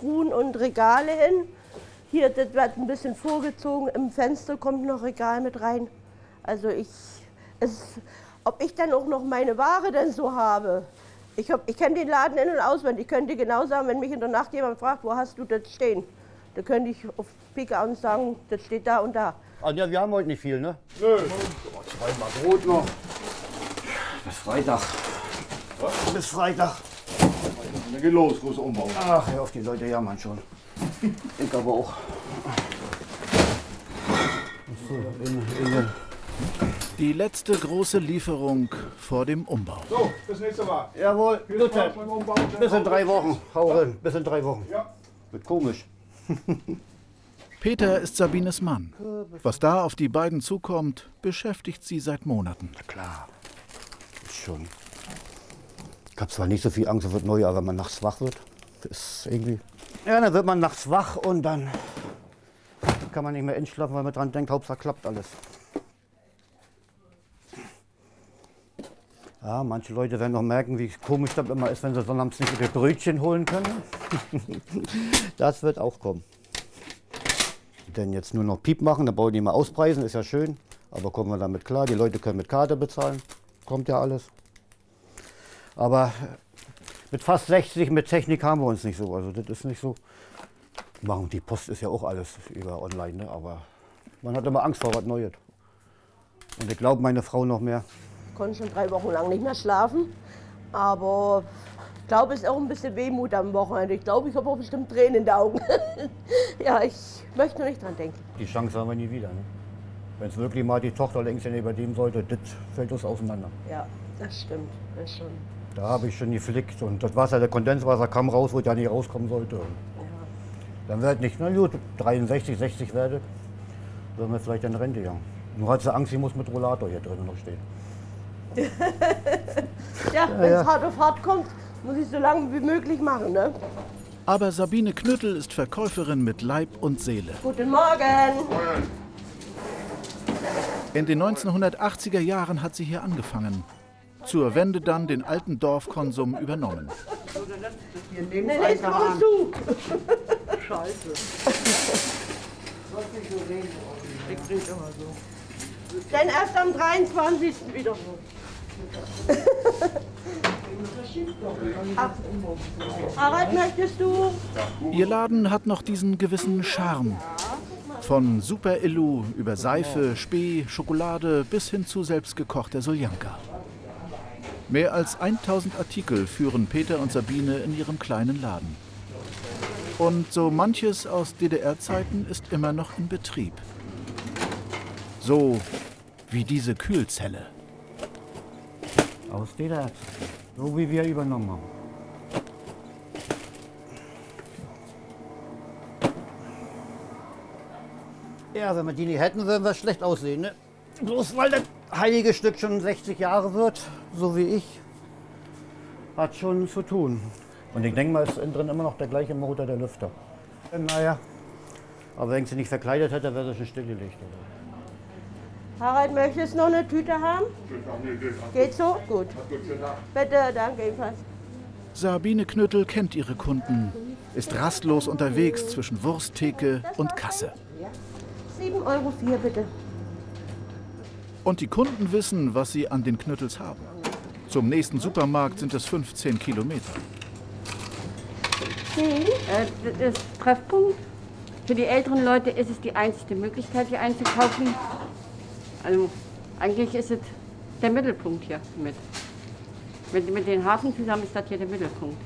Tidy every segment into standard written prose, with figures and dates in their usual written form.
Truhen und Regale hin. Hier, das wird ein bisschen vorgezogen, im Fenster kommt noch Regal mit rein. Also ob ich dann auch noch meine Ware denn so habe. Ich kenne den Laden in- und auswendig. Ich könnte genau sagen, wenn mich in der Nacht jemand fragt, wo hast du das stehen? Da könnte ich auf Pike an sagen, das steht da und da. Anja, wir haben heute nicht viel, ne? Nö. Zweimal Brot noch. Bis Freitag. Was? Bis Freitag. Dann geht los, großer Umbau. Ach, hör auf, die Leute jammern schon. Ich aber auch. Die letzte große Lieferung vor dem Umbau. So, bis nächste Mal. Jawohl, Viel gut. Spaß beim Umbau. Bis in 3 Wochen. Hau rein, bis in 3 Wochen. Ja. Wird komisch. Peter ist Sabines Mann. Was da auf die beiden zukommt, beschäftigt sie seit Monaten. Na klar. Schon. Ich habe zwar nicht so viel Angst, es wird neu, aber wenn man nachts wach wird, ist irgendwie. Ja, dann wird man nachts wach und dann kann man nicht mehr einschlafen, weil man dran denkt, Hauptsache klappt alles. Ja, manche Leute werden noch merken, wie komisch das immer ist, wenn sie sonnabends nicht ihre Brötchen holen können. Das wird auch kommen. Denn jetzt nur noch Piep machen, dann bauen die mal auspreisen, ist ja schön. Aber kommen wir damit klar, die Leute können mit Karte bezahlen, kommt ja alles. Aber mit fast 60, mit Technik haben wir uns nicht so, also das ist nicht so. Machen die Post ist ja auch alles über online, ne? Aber man hat immer Angst vor was Neues. Und ich glaube, meine Frau noch mehr. Ich konnte schon 3 Wochen lang nicht mehr schlafen, aber ich glaube, es ist auch ein bisschen Wehmut am Wochenende. Ich glaube, ich habe auch bestimmt Tränen in den Augen. Ja, ich möchte nur nicht dran denken. Die Chance haben wir nie wieder. Ne? Wenn es wirklich mal die Tochter längst übernehmen sollte, das fällt uns auseinander. Ja, das stimmt, das schon. Da habe ich schon geflickt und das Wasser, der Kondenswasser kam raus, wo es ja nicht rauskommen sollte. Ja. Dann wird nicht, na gut, 63, 60 werde, sollen wir vielleicht in Rente gehen. Nur hat sie Angst, sie muss mit Rollator hier drinnen noch stehen. Ja, wenn es hart auf hart kommt, muss ich so lange wie möglich machen, ne? Aber Sabine Knüttel ist Verkäuferin mit Leib und Seele. Guten Morgen! In den 1980er Jahren hat sie hier angefangen. Zur Wende dann den alten Dorfkonsum übernommen. Nee, jetzt kommst du! Scheiße. Ich krieg immer so. Denn erst am 23. wieder. Ach, Harald, möchtest du? Ihr Laden hat noch diesen gewissen Charme. Von Super-Illu über Seife, Spee, Schokolade bis hin zu selbstgekochter Soljanka. Mehr als 1000 Artikel führen Peter und Sabine in ihrem kleinen Laden. Und so manches aus DDR-Zeiten ist immer noch in Betrieb. So wie diese Kühlzelle. Aus DDR, so wie wir übernommen haben. Ja, wenn wir die nicht hätten, würden wir schlecht aussehen. Ne? Bloß weil das heilige Stück schon 60 Jahre wird, so wie ich, hat schon zu tun. Und ich denke mal, ist innen drin immer noch der gleiche Motor, der Lüfter. Naja, aber wenn ich sie nicht verkleidet hätte, wäre sie schon stillgelegt. Harald, möchtest du noch eine Tüte haben? Geht so? Gut. Bitte, danke ebenfalls. Sabine Knüttel kennt ihre Kunden, ist rastlos unterwegs zwischen Wursttheke und Kasse. 7,04 € bitte. Und die Kunden wissen, was sie an den Knüttels haben. Zum nächsten Supermarkt sind es 15 Kilometer. Das ist Treffpunkt. Für die älteren Leute ist es die einzige Möglichkeit, hier einzukaufen. Also eigentlich ist es der Mittelpunkt hier mit. Mit den Hafen zusammen ist das hier der Mittelpunkt.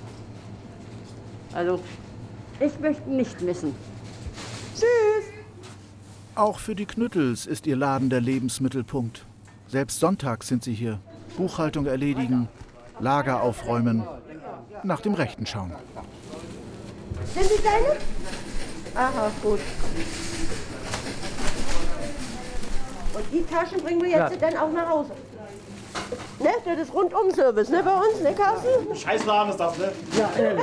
Also ich möchte nicht missen. Tschüss. Auch für die Knüttels ist ihr Laden der Lebensmittelpunkt. Selbst sonntags sind sie hier. Buchhaltung erledigen, Lager aufräumen, nach dem Rechten schauen. Sind die deine? Aha, gut. Und die Taschen bringen wir jetzt dann auch nach Hause. Ne? Das ist Rundum-Service, ne, bei uns, ne, Carsten? Scheißladen ist das, ne? Ja, ehrlich.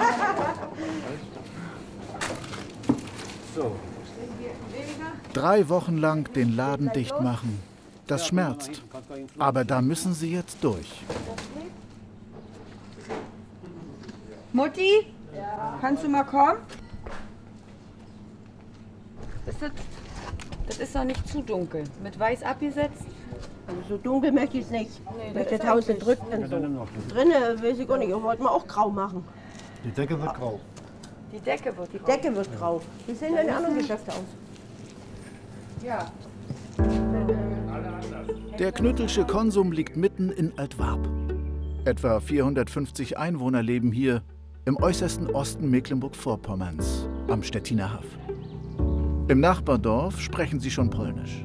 So. 3 Wochen lang den Laden dicht machen. Das schmerzt. Aber da müssen sie jetzt durch. Mutti, Kannst du mal kommen? Das ist doch nicht zu dunkel. Mit weiß abgesetzt? Also so dunkel möchte ich es nicht. Nee, Weil das das ist Haus eigentlich- drückt dann so. Drinnen weiß ich gar nicht, wollten wir auch grau machen. Die Decke wird grau. Die Decke wird Die Decke wird grau. Wie sehen denn die anderen Geschäfte aus? Ja. Der Knüttelsche Konsum liegt mitten in Altwarp. Etwa 450 Einwohner leben hier im äußersten Osten Mecklenburg-Vorpommerns, am Stettiner Haff. Im Nachbardorf sprechen sie schon Polnisch.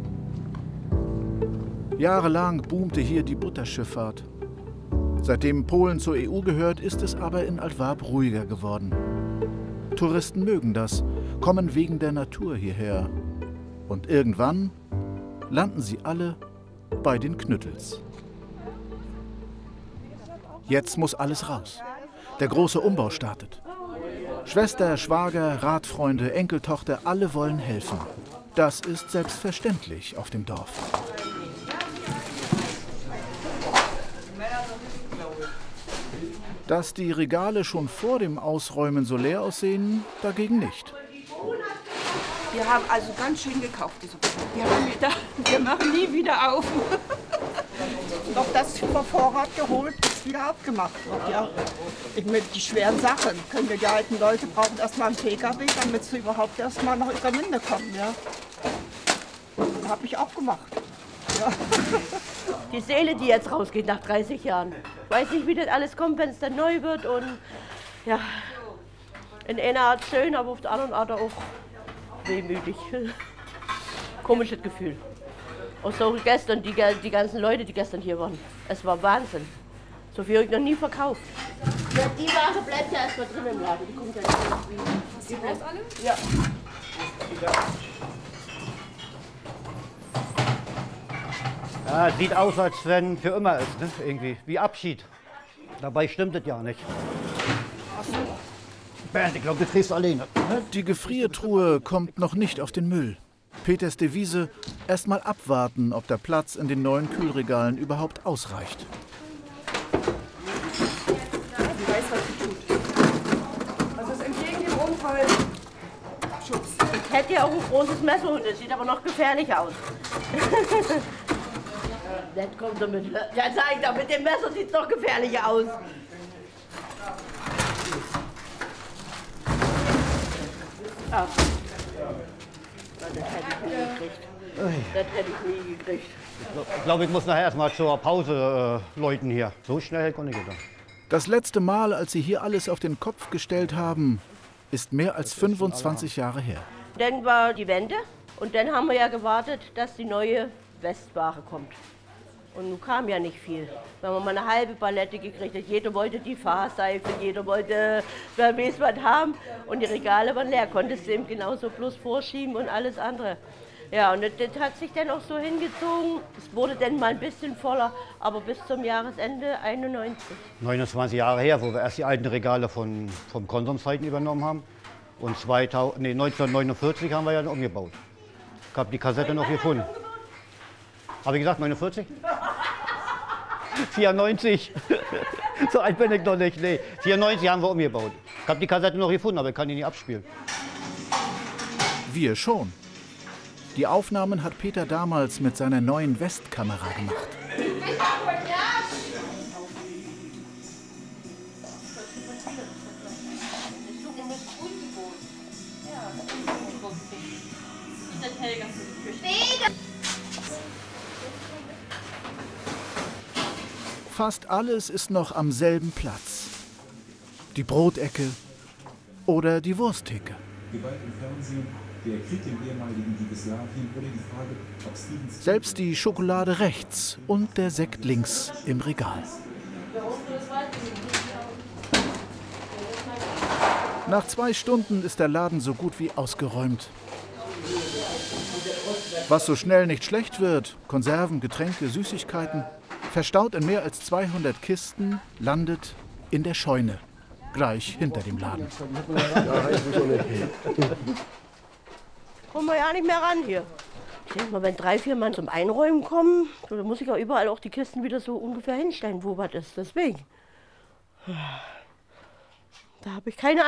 Jahrelang boomte hier die Butterschifffahrt. Seitdem Polen zur EU gehört, ist es aber in Altwarp ruhiger geworden. Touristen mögen das, kommen wegen der Natur hierher. Und irgendwann landen sie alle bei den Knüttels. Jetzt muss alles raus. Der große Umbau startet. Schwester, Schwager, Radfreunde, Enkeltochter, alle wollen helfen. Das ist selbstverständlich auf dem Dorf. Dass die Regale schon vor dem Ausräumen so leer aussehen, dagegen nicht. Wir haben also ganz schön gekauft. Wir haben gedacht, wir machen nie wieder auf. Noch das über Vorrat geholt, wieder aufgemacht wird. Ja. Ich meine, die schweren Sachen können wir, die alten Leute brauchen erstmal einen PKW, damit sie überhaupt erstmal nach Ueckermünde kommen. Ja. Habe ich auch gemacht. Ja. Die Seele, die jetzt rausgeht nach 30 Jahren. Weiß nicht, wie das alles kommt, wenn es dann neu wird. Und ja, in einer Art schön, aber auf der anderen Art auch wehmütig. Komisches Gefühl. Auch so gestern, die ganzen Leute, die gestern hier waren. Es war Wahnsinn. So viel habe ich noch nie verkauft. Ja, die Ware bleibt ja erstmal drin im Laden. Die kommt ja nicht. Die bleibt alle? Ja. Ja, sieht aus, als wenn für immer ist, ne? Irgendwie. Wie Abschied. Dabei stimmt es ja nicht. Bernd, ich glaube, du drehst alleine. Die Gefriertruhe kommt noch nicht auf den Müll. Peters Devise: erst mal abwarten, ob der Platz in den neuen Kühlregalen überhaupt ausreicht. Sie weiß, was sie tut. Also es ist entgegen dem Unfall Schutz. Ich hätte ja auch ein großes Messer und das sieht aber noch gefährlich aus. Das kommt damit. Ja, sag ich doch, mit dem Messer sieht es doch gefährlich aus. Ah. Das hätte ich nie gekriegt. Das hätte ich nie gekriegt. Ich glaube, ich muss nachher erstmal zur Pause läuten hier. So schnell hätte ich auch nicht gedacht. Das letzte Mal, als sie hier alles auf den Kopf gestellt haben, ist mehr als 25 Jahre her. Dann war die Wende und dann haben wir ja gewartet, dass die neue Westware kommt. Und nun kam ja nicht viel. Wenn man mal eine halbe Palette gekriegt hat, jeder wollte die Fahrseife, jeder wollte, wer weiß was haben. Und die Regale waren leer, konntest du eben genauso bloß vorschieben und alles andere. Ja, und das hat sich dann auch so hingezogen. Es wurde dann mal ein bisschen voller, aber bis zum Jahresende 91. 29 Jahre her, wo wir erst die alten Regale vom Konsumzeiten übernommen haben. Und 1949 haben wir ja umgebaut. Ich habe die Kassette noch gefunden. Habe ich gesagt 49? 94. So alt bin ich noch nicht. Nee, 94 haben wir umgebaut. Ich habe die Kassette noch gefunden, aber ich kann die nicht abspielen. Wir schon. Die Aufnahmen hat Peter damals mit seiner neuen Westkamera gemacht. Fast alles ist noch am selben Platz. Die Brotecke oder die Wursttheke. Gewalt im Fernsehen, der Krieg im ehemaligen Jugoslawien oder die Frage, ob Stevens... Selbst die Schokolade rechts und der Sekt links im Regal. Nach 2 Stunden ist der Laden so gut wie ausgeräumt. Was so schnell nicht schlecht wird, Konserven, Getränke, Süßigkeiten, verstaut in mehr als 200 Kisten, landet in der Scheune, gleich hinter dem Laden. Kommen wir ja nicht mehr ran hier. Ich denke mal, wenn 3, 4 Mann zum Einräumen kommen, dann muss ich auch überall auch die Kisten wieder so ungefähr hinstellen, wo was ist. Deswegen. Da habe ich keine